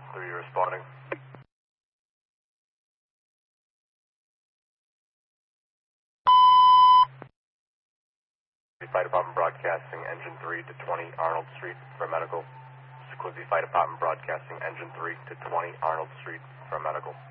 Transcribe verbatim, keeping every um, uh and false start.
three, you're responding. Fire Department Broadcasting, Engine three to twenty Arnold Street for medical. Sequoia Fire Department Broadcasting, Engine three to twenty Arnold Street for medical.